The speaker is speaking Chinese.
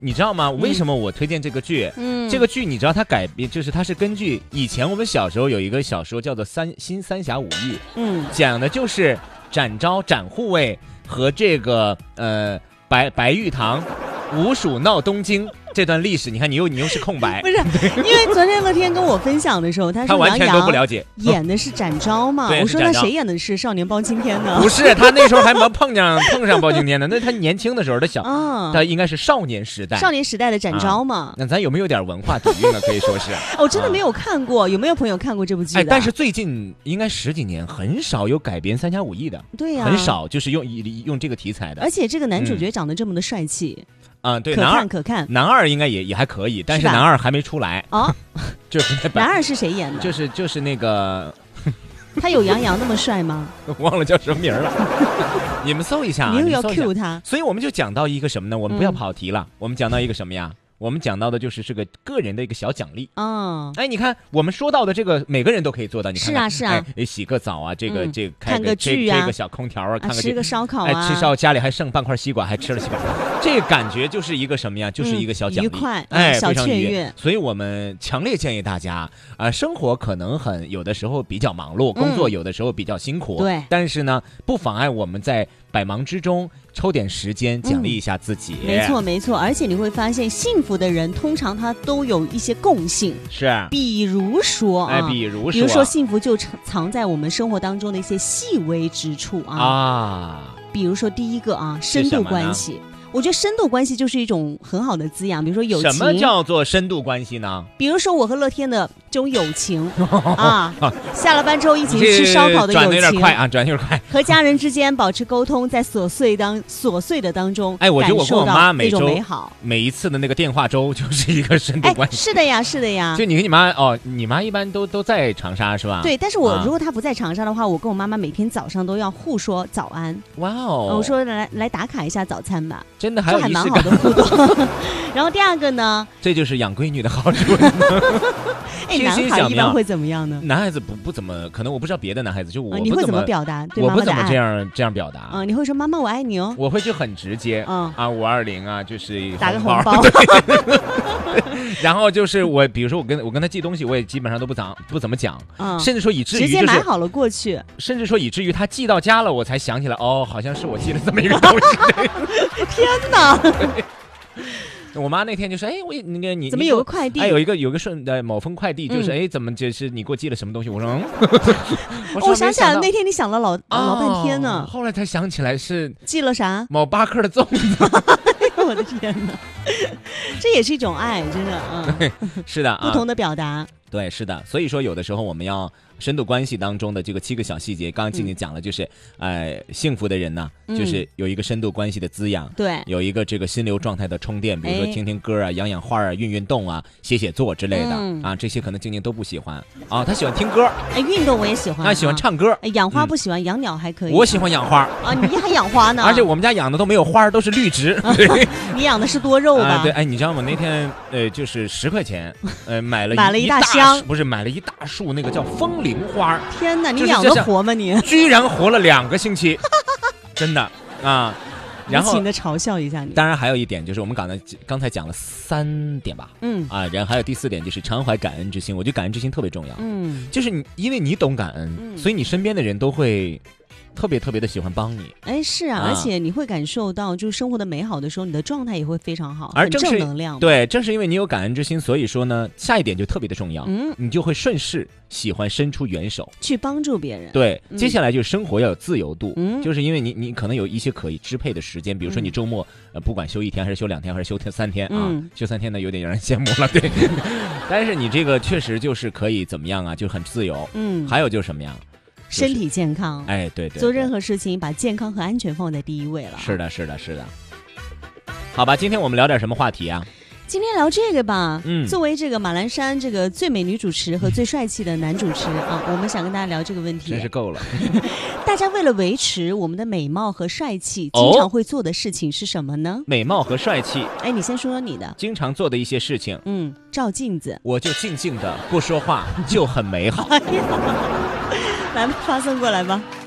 你知道吗？为什么我推荐这个剧？这个剧你知道它改编，就是它是根据以前我们小时候有一个小说叫做新三侠五义，讲的就是展昭、展护卫和这个白玉堂吴蜀闹东京这段历史。你看你又是空白， 不是因为昨天乐天跟我分享的时候，他说完全都不了解， 演的是展昭嘛？我说那谁演的是少年包青天呢？ 不是，他那时候还没碰上包青天呢。那他年轻的时候，他应该是少年时代的展昭嘛。 那咱有没有点文化底蕴呢？可以说是。 我真的没有看过，有没有朋友看过这部剧的？ 但是最近应该10几年很少有改编三侠五义的， 对呀， 很少，就是用这个题材的。 而且这个男主角长得这么的帅气。 对， 可看， 男二应该也还可以，但是男二还没出来啊。 就是男二是谁演的？ 就是那个， 他有杨洋那么帅吗？ 忘了叫什么名了，你们搜一下。 你又要 cue 他， 所以我们就讲到一个什么呢？我们不要跑题了，我们讲到一个什么呀？我们讲到的就是这个个人的一个小奖励。你看我们说到的这个每个人都可以做到。你看是啊， 洗个澡啊，这个看个剧啊， 吹个小空调啊， 吃个烧烤啊， 吃家里还剩半块西瓜，还吃了西瓜，这个感觉就是一个什么呀？就是一个小奖励， 愉快， 小雀跃。 所以我们强烈建议大家生活可能有的时候比较忙碌，工作有的时候比较辛苦， 对， 但是呢，不妨碍我们在百忙之中抽点时间奖励一下自己。 没错，而且你会发现幸福的人通常他都有一些共性， 是， 比如说比如说幸福就藏在我们生活当中的一些细微之处比如说第一个深度关系。我觉得深度关系就是一种很好的滋养，比如说友情。 什么叫做深度关系呢？ 比如说我和乐天的这种友情下了班之后一起吃烧烤的友情， 转的有点快。 和家人之间保持沟通，在琐碎的当中， 我觉得我跟我妈那种美好， 每一次的那个电话粥就是一个深度关系。 是的呀。 就你跟你妈你妈一般都在长沙是吧？ 对，但是如果她不在长沙的话，我跟我妈妈每天早上都要互说早安。 哇哦！ 我说来打卡一下早餐吧。 真的还有仪式感， 蛮好的互动。然后第二个呢？ 这就是养闺女的好处。 男孩一般会怎么样呢？ 男孩子不怎么，可能我不知道别的男孩子，就我你会怎么表达对妈妈的爱？我不怎么这样表达你会说妈妈我爱你哦。 我会就很直接520就是打个红包。 然后就是比如说我跟他寄东西，我也基本上都不怎么讲，甚至说以至于直接买好了过去， 甚至说以至于他寄到家了，我才想起来好像是我寄了这么一个东西。 天哪！ 我妈那天就说：“我那个你怎么有个快递？ 有一个某封快递，就是怎么就是你给我寄了什么东西？”我说：“ 我想起来那天你想了老半天呢。” 后来才想起来是寄了啥？ 某巴克的粽子。 我的天哪，这也是一种爱，真的对，是的， 不同的表达。 对，是的，所以说有的时候我们要深度关系当中的这个7个小细节，刚刚静静讲了，就是幸福的人呢，就是有一个深度关系的滋养， 对， 有一个这个心流状态的充电，比如说听听歌啊、养花啊、运动啊、写作之类的这些可能静静都不喜欢他喜欢听歌， 运动我也喜欢， 他喜欢唱歌， 养花不喜欢，养鸟还可以， 我喜欢养花你还养花呢？ 而且我们家养的都没有花，都是绿植。 你养的是多肉吧？ 对，你知道吗？那天就是10块钱买了一大箱， 不是买了一大束那个叫风铃花。 天哪，你养得活吗你？ 居然活了2个星期，真的然后无情的嘲笑一下你。 当然还有一点就是我们刚才讲了3点吧，然后还有第4点就是常怀感恩之心。我觉得感恩之心特别重要，就是因为你懂感恩，所以你身边的人都会特别的喜欢帮你。 是啊，而且你会感受到就是生活的美好的时候，你的状态也会非常好， 而正是正能量。 对，正是因为你有感恩之心，所以说呢，下一点就特别的重要，你就会顺势喜欢伸出援手去帮助别人。 对，接下来就是生活要有自由度，就是因为你可能有一些可以支配的时间，比如说你周末不管休1天还是休2天还是休3天休3天呢有点让人羡慕了，对。但是你这个确实就是可以怎么样就很自由。还有就是什么呀？ 身体健康， 对， 做任何事情把健康和安全放在第一位了。 是的。好吧，今天我们聊点什么话题啊？ 今天聊这个吧，作为这个马栏山这个最美女主持和最帅气的男主持我们想跟大家聊这个问题。 真是够了。 大家为了维持我们的美貌和帅气，经常会做的事情是什么呢？ 美貌和帅气， 你先说说你的。 经常做的一些事情， 照镜子， 我就静静的不说话，就很美好。 来吧，发送过来吧。